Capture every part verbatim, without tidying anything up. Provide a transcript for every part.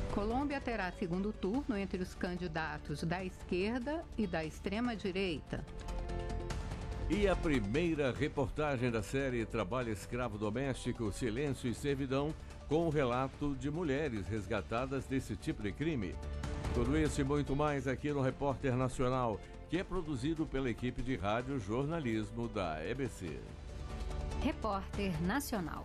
Colômbia terá segundo turno entre os candidatos da esquerda e da extrema-direita. E a primeira reportagem da série Trabalho Escravo Doméstico, Silêncio e Servidão, com o relato de mulheres resgatadas desse tipo de crime. Tudo isso e muito mais aqui no Repórter Nacional, que é produzido pela equipe de rádio jornalismo da E B C. Repórter Nacional.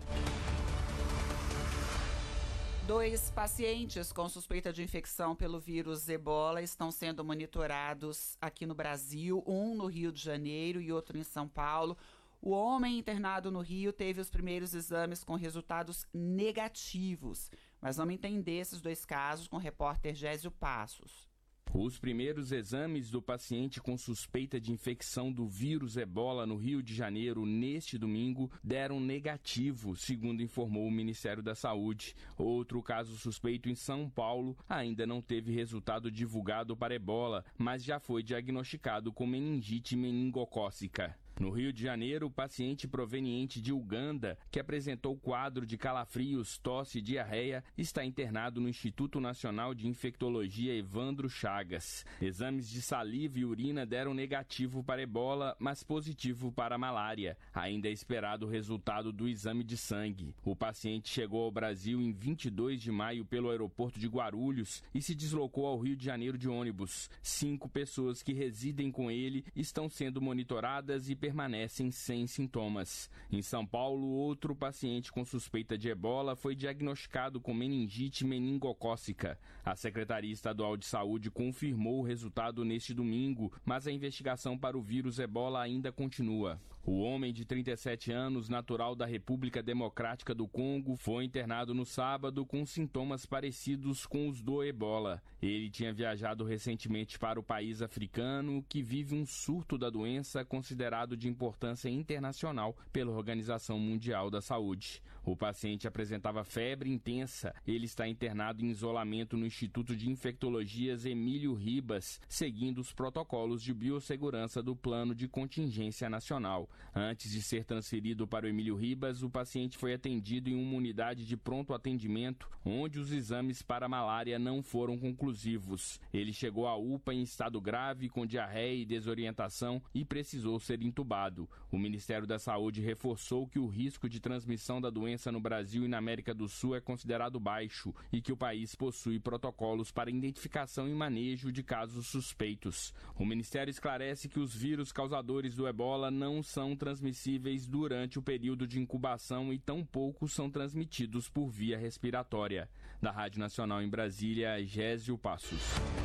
Dois pacientes com suspeita de infecção pelo vírus Ebola estão sendo monitorados aqui no Brasil, um no Rio de Janeiro e outro em São Paulo. O homem internado no Rio teve os primeiros exames com resultados negativos. Mas vamos entender esses dois casos com o repórter Gésio Passos. Os primeiros exames do paciente com suspeita de infecção do vírus Ebola no Rio de Janeiro neste domingo deram negativo, segundo informou o Ministério da Saúde. Outro caso suspeito em São Paulo ainda não teve resultado divulgado para Ebola, mas já foi diagnosticado com meningite meningocócica. No Rio de Janeiro, o paciente proveniente de Uganda, que apresentou quadro de calafrios, tosse e diarreia, está internado no Instituto Nacional de Infectologia Evandro Chagas. Exames de saliva e urina deram negativo para Ebola, mas positivo para a malária. Ainda é esperado o resultado do exame de sangue. O paciente chegou ao Brasil em vinte e dois de maio pelo aeroporto de Guarulhos e se deslocou ao Rio de Janeiro de ônibus. Cinco pessoas que residem com ele estão sendo monitoradas e permanecem sem sintomas. Em São Paulo, outro paciente com suspeita de Ebola foi diagnosticado com meningite meningocócica. A Secretaria Estadual de Saúde confirmou o resultado neste domingo, mas a investigação para o vírus Ebola ainda continua. O homem de trinta e sete anos, natural da República Democrática do Congo, foi internado no sábado com sintomas parecidos com os do Ebola. Ele tinha viajado recentemente para o país africano, que vive um surto da doença considerado de importância internacional pela Organização Mundial da Saúde. O paciente apresentava febre intensa. Ele está internado em isolamento no Instituto de Infectologias Emílio Ribas, seguindo os protocolos de biossegurança do Plano de Contingência Nacional. Antes de ser transferido para o Emílio Ribas, o paciente foi atendido em uma unidade de pronto atendimento, onde os exames para malária não foram conclusivos. Ele chegou à U P A em estado grave, com diarreia e desorientação, e precisou ser intubado. O Ministério da Saúde reforçou que o risco de transmissão da doença no Brasil e na América do Sul é considerado baixo e que o país possui protocolos para identificação e manejo de casos suspeitos. O Ministério esclarece que os vírus causadores do Ebola não são transmissíveis durante o período de incubação e tampouco são transmitidos por via respiratória. Da Rádio Nacional em Brasília, Gésio Passos.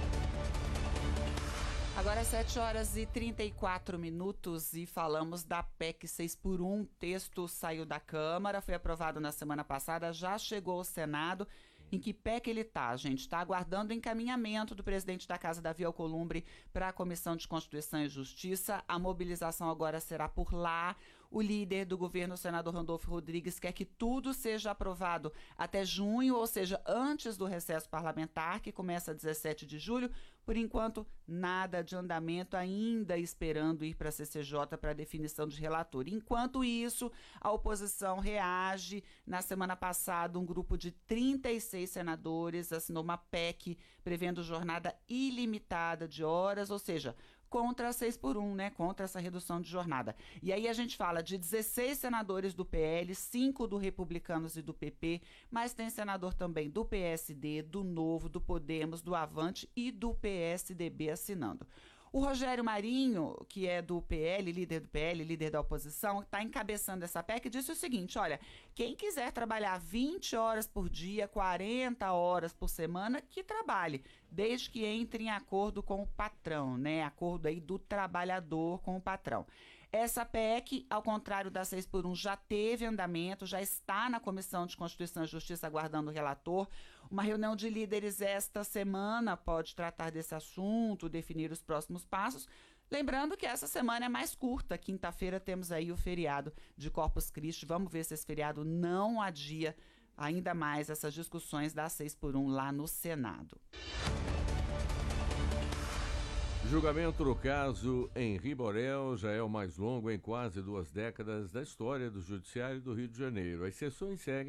Agora é sete horas e trinta e quatro minutos e falamos da P E C seis por um. O texto saiu da Câmara, foi aprovado na semana passada, já chegou ao Senado. Em que pé que ele está, gente? Está aguardando o encaminhamento do presidente da Casa, Davi Alcolumbre, para a Comissão de Constituição e Justiça. A mobilização agora será por lá. O líder do governo, o senador Randolfo Rodrigues, quer que tudo seja aprovado até junho, ou seja, antes do recesso parlamentar, que começa dezessete de julho. Por enquanto, nada de andamento, ainda esperando ir para a C C J para definição de relator. Enquanto isso, a oposição reage. Na semana passada, um grupo de trinta e seis senadores assinou uma P E C prevendo jornada ilimitada de horas, ou seja, contra a seis por um, né? Contra essa redução de jornada. E aí a gente fala de dezesseis senadores do P L, cinco do Republicanos e do P P, mas tem senador também do P S D, do Novo, do Podemos, do Avante e do P S D B assinando. O Rogério Marinho, que é do P L, líder do P L, líder da oposição, está encabeçando essa P E C e disse o seguinte: olha, quem quiser trabalhar vinte horas por dia, quarenta horas por semana, que trabalhe, desde que entre em acordo com o patrão, né? Acordo aí do trabalhador com o patrão. Essa P E C, ao contrário da seis por um, já teve andamento, já está na Comissão de Constituição e Justiça aguardando o relator. Uma reunião de líderes esta semana pode tratar desse assunto, definir os próximos passos. Lembrando que essa semana é mais curta. Quinta-feira temos aí o feriado de Corpus Christi. Vamos ver se esse feriado não adia ainda mais essas discussões da seis por um lá no Senado. Julgamento no caso Henri Borel já é o mais longo em quase duas décadas da história do Judiciário do Rio de Janeiro. As sessões seguem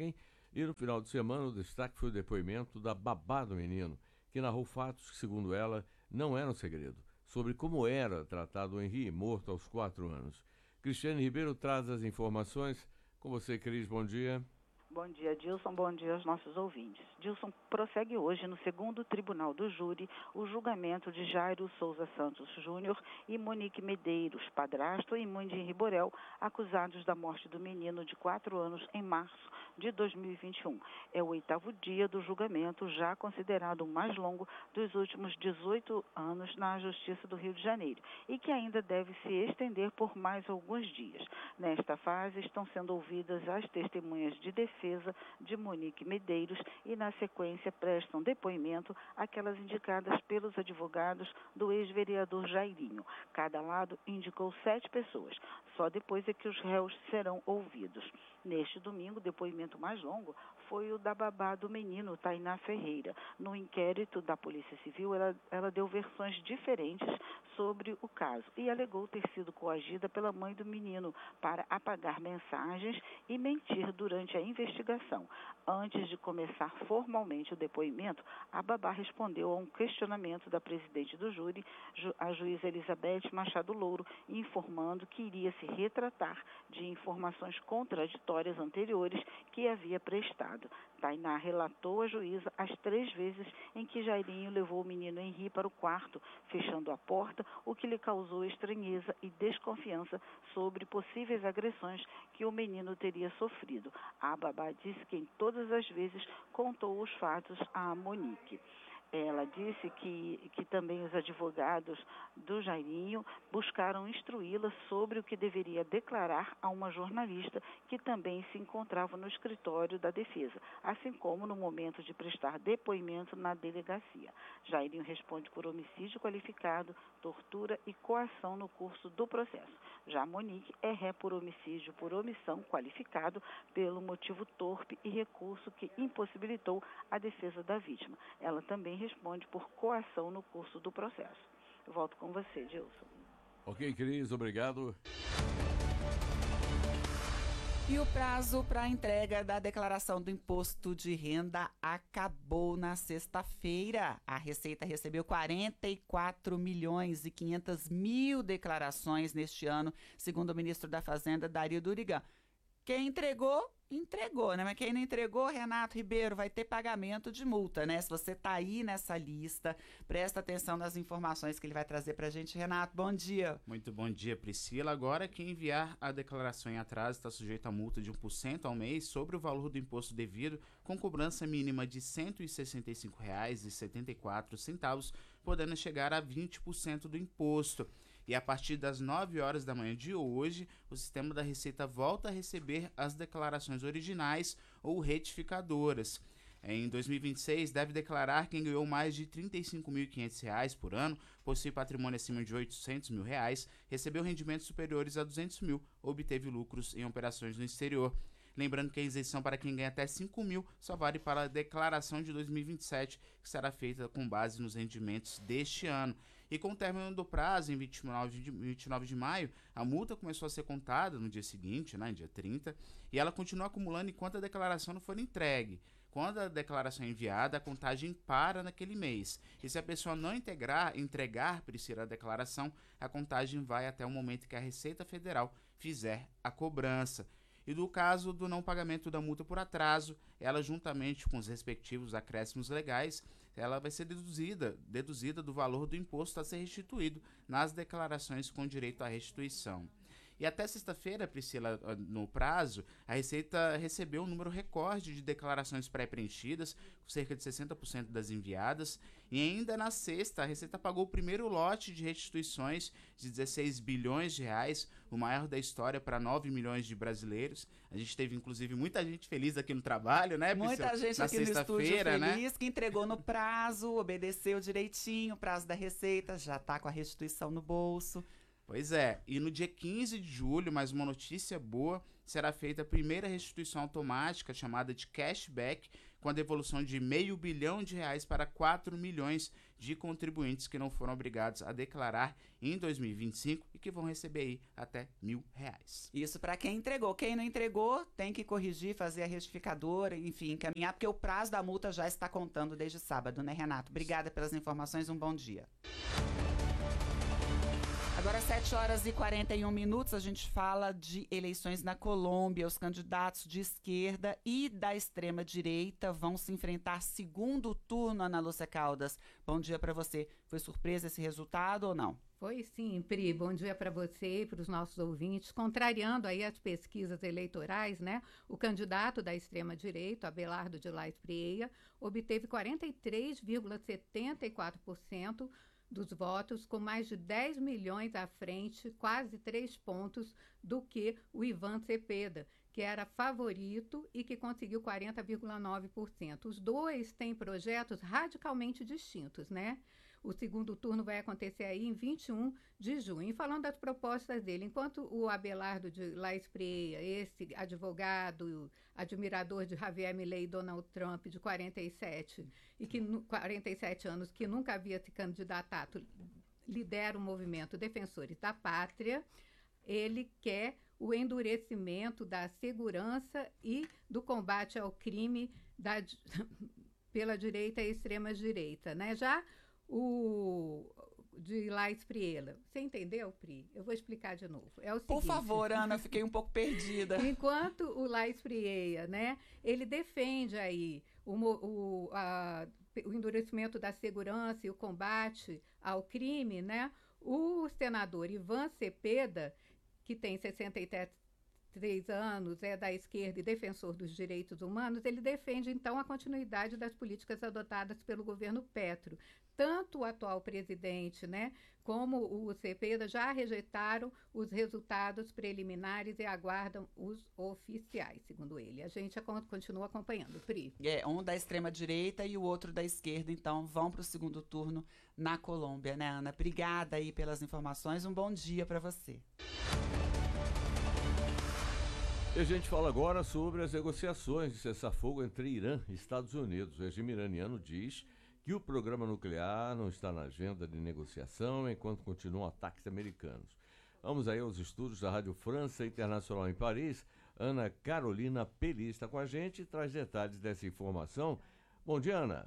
E no final de semana, o destaque foi o depoimento da babá do menino, que narrou fatos que, segundo ela, não eram segredo, sobre como era tratado o Henri, morto aos quatro anos. Cristiane Ribeiro traz as informações. Com você, Cris, bom dia. Bom dia, Dilson. Bom dia aos nossos ouvintes. Dilson, prossegue hoje no segundo Tribunal do Júri o julgamento de Jairo Souza Santos Júnior e Monique Medeiros, padrasto, e mãe de Henri Borel, acusados da morte do menino de quatro anos em março de dois mil e vinte e um. É o oitavo dia do julgamento, já considerado o mais longo dos últimos dezoito anos na Justiça do Rio de Janeiro, e que ainda deve se estender por mais alguns dias. Nesta fase, estão sendo ouvidas as testemunhas de defesa de Monique Medeiros e, na sequência, prestam depoimento aquelas indicadas pelos advogados do ex-vereador Jairinho. Cada lado indicou sete pessoas. Só depois é que os réus serão ouvidos. Neste domingo, o depoimento mais longo foi o da babá do menino, Tainá Ferreira. No inquérito da Polícia Civil, ela, ela deu versões diferentes sobre o caso e alegou ter sido coagida pela mãe do menino para apagar mensagens e mentir durante a investigação. Antes de começar formalmente o depoimento, a babá respondeu a um questionamento da presidente do júri, a juíza Elizabeth Machado Louro, informando que iria se retratar de informações contraditórias anteriores que havia prestado. Tainá relatou à juíza as três vezes em que Jairinho levou o menino Henri para o quarto, fechando a porta, o que lhe causou estranheza e desconfiança sobre possíveis agressões que o menino teria sofrido. A babá disse que em todas as vezes contou os fatos a Monique. Ela disse que, que também os advogados do Jairinho buscaram instruí-la sobre o que deveria declarar a uma jornalista que também se encontrava no escritório da defesa, assim como no momento de prestar depoimento na delegacia. Jairinho responde por homicídio qualificado, tortura e coação no curso do processo. Já Monique é ré por homicídio por omissão qualificado pelo motivo torpe e recurso que impossibilitou a defesa da vítima. Ela também responde por coação no curso do processo. Eu volto com você, Dilson. Ok, Cris, obrigado. E o prazo para a entrega da declaração do imposto de renda acabou na sexta-feira. A Receita recebeu quarenta e quatro milhões e quinhentas mil declarações neste ano, segundo o ministro da Fazenda, Dario Durigan. Quem entregou, entregou, né? Mas quem não entregou, Renato Ribeiro, vai ter pagamento de multa, né? Se você tá aí nessa lista, presta atenção nas informações que ele vai trazer pra gente. Renato, bom dia. Muito bom dia, Priscila. Agora, quem enviar a declaração em atraso está sujeito a multa de um por cento ao mês sobre o valor do imposto devido, com cobrança mínima de cento e sessenta e cinco reais e setenta e quatro centavos, podendo chegar a vinte por cento do imposto. E a partir das nove horas da manhã de hoje, o sistema da Receita volta a receber as declarações originais ou retificadoras. Em dois mil e vinte e seis, deve declarar quem ganhou mais de trinta e cinco mil e quinhentos reais por ano, possui patrimônio acima de oitocentos mil reais, recebeu rendimentos superiores a duzentos mil, obteve lucros em operações no exterior. Lembrando que a isenção para quem ganha até cinco mil só vale para a declaração de dois mil e vinte e sete, que será feita com base nos rendimentos deste ano. E com o término do prazo, em vinte e nove de maio, a multa começou a ser contada no dia seguinte, né, dia trinta, e ela continua acumulando enquanto a declaração não for entregue. Quando a declaração é enviada, a contagem para naquele mês. E se a pessoa não integrar, entregar, Priscila, a declaração, a contagem vai até o momento que a Receita Federal fizer a cobrança. E do caso do não pagamento da multa por atraso, ela juntamente com os respectivos acréscimos legais, ela vai ser deduzida, deduzida do valor do imposto a ser restituído nas declarações com direito à restituição. E até sexta-feira, Priscila, no prazo, a Receita recebeu um número recorde de declarações pré-preenchidas, cerca de sessenta por cento das enviadas, e ainda na sexta, a Receita pagou o primeiro lote de restituições de dezesseis bilhões de reais, o maior da história para nove milhões de brasileiros. A gente teve, inclusive, muita gente feliz aqui no trabalho, né, Priscila? Muita gente na aqui no estúdio feliz, né? que entregou no prazo, obedeceu direitinho o prazo da Receita, já está com a restituição no bolso. Pois é, e no dia quinze de julho, mais uma notícia boa, será feita a primeira restituição automática chamada de cashback, com a devolução de meio bilhão de reais para quatro milhões de contribuintes que não foram obrigados a declarar em dois mil e vinte e cinco e que vão receber aí até mil reais. Isso para quem entregou. Quem não entregou tem que corrigir, fazer a retificadora, enfim, encaminhar, porque o prazo da multa já está contando desde sábado, né, Renato? Obrigada pelas informações, um bom dia. Agora, sete horas e quarenta e um minutos, a gente fala de eleições na Colômbia. Os candidatos de esquerda e da extrema-direita vão se enfrentar segundo turno, Ana Lúcia Caldas. Bom dia para você. Foi surpresa esse resultado ou não? Foi sim, Pri. Bom dia para você e para os nossos ouvintes. Contrariando aí as pesquisas eleitorais, né? O candidato da extrema-direita, Abelardo de Lais Prieia, obteve quarenta e três vírgula setenta e quatro por cento dos votos, com mais de dez milhões à frente, quase três pontos, do que o Ivan Cepeda, que era favorito e que conseguiu quarenta vírgula nove por cento. Os dois têm projetos radicalmente distintos, né? O segundo turno vai acontecer aí em vinte e um de junho. E falando das propostas dele, enquanto o Abelardo de Lais Prieia, esse advogado, admirador de Javier Milei e Donald Trump, de quarenta e sete, e que, quarenta e sete anos, que nunca havia se candidatado, lidera o movimento Defensores da Pátria, ele quer o endurecimento da segurança e do combate ao crime da, pela direita e extrema-direita, né? Já o de Lais Prieia. Você entendeu, Pri? Eu vou explicar de novo. É o seguinte, por favor, Ana, fiquei um pouco perdida. Enquanto o Lais Prieia, né, ele defende aí o, o, a, o endurecimento da segurança e o combate ao crime, né, o senador Ivan Cepeda, que tem sessenta e três anos, é da esquerda e defensor dos direitos humanos, ele defende, então, a continuidade das políticas adotadas pelo governo Petro. Tanto o atual presidente, né, como o Cepeda já rejeitaram os resultados preliminares e aguardam os oficiais, segundo ele. A gente continua acompanhando, Pri. É, um da extrema-direita e o outro da esquerda, então, vão para o segundo turno na Colômbia, né, Ana? Obrigada aí pelas informações, um bom dia para você. E a gente fala agora sobre as negociações de cessar-fogo entre Irã e Estados Unidos. O regime iraniano diz que o programa nuclear não está na agenda de negociação enquanto continuam ataques americanos. Vamos aí aos estúdios da Rádio França Internacional em Paris. Ana Carolina Peli está com a gente e traz detalhes dessa informação. Bom dia, Ana.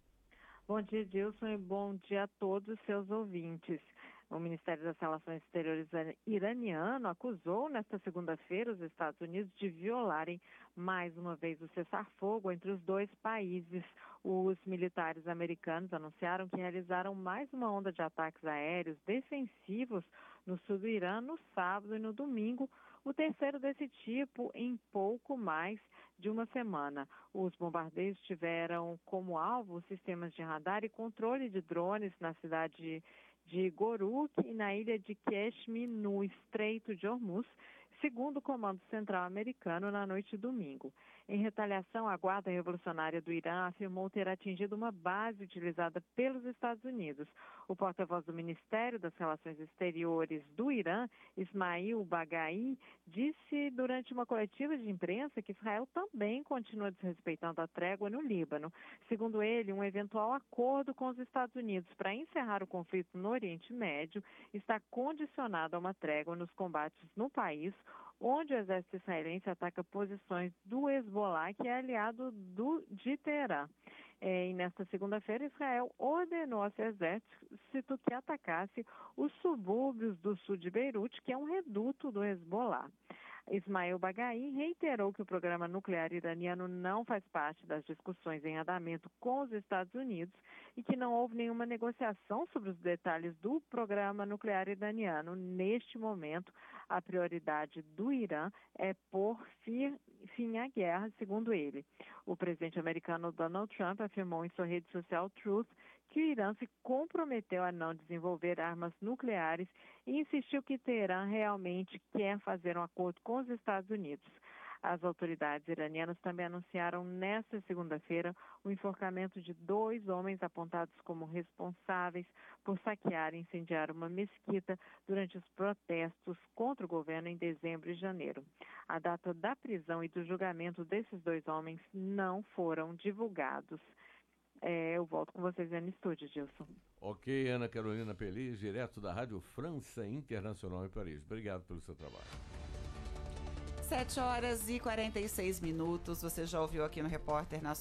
Bom dia, Dilson, e bom dia a todos os seus ouvintes. O Ministério das Relações Exteriores iraniano acusou nesta segunda-feira os Estados Unidos de violarem mais uma vez o cessar-fogo entre os dois países. Os militares americanos anunciaram que realizaram mais uma onda de ataques aéreos defensivos no sul do Irã no sábado e no domingo, o terceiro desse tipo em pouco mais de uma semana. Os bombardeios tiveram como alvo sistemas de radar e controle de drones na cidade de de Goruk e na ilha de Keshmi, no Estreito de Hormuz, segundo o Comando Central americano na noite de domingo. Em retaliação, a Guarda Revolucionária do Irã afirmou ter atingido uma base utilizada pelos Estados Unidos. O porta-voz do Ministério das Relações Exteriores do Irã, Ismail Bagai, disse durante uma coletiva de imprensa que Israel também continua desrespeitando a trégua no Líbano. Segundo ele, um eventual acordo com os Estados Unidos para encerrar o conflito no Oriente Médio está condicionado a uma trégua nos combates no país, onde o exército israelense ataca posições do Hezbollah, que é aliado do, de Teherã. É, e nesta segunda-feira, Israel ordenou ao seu exército que atacasse os subúrbios do sul de Beirute, que é um reduto do Hezbollah. Ismail Bagai reiterou que o programa nuclear iraniano não faz parte das discussões em andamento com os Estados Unidos e que não houve nenhuma negociação sobre os detalhes do programa nuclear iraniano. Neste momento, a prioridade do Irã é pôr fim à guerra, segundo ele. O presidente americano Donald Trump afirmou em sua rede social Truth que o Irã se comprometeu a não desenvolver armas nucleares e insistiu que Teherã realmente quer fazer um acordo com os Estados Unidos. As autoridades iranianas também anunciaram nesta segunda-feira o enforcamento de dois homens apontados como responsáveis por saquear e incendiar uma mesquita durante os protestos contra o governo em dezembro e janeiro. A data da prisão e do julgamento desses dois homens não foram divulgados. É, eu volto com vocês no estúdio, Gilson. Ok, Ana Carolina Pelis, direto da Rádio França Internacional em Paris. Obrigado pelo seu trabalho. sete horas e quarenta e seis minutos. Você já ouviu aqui no Repórter Nacional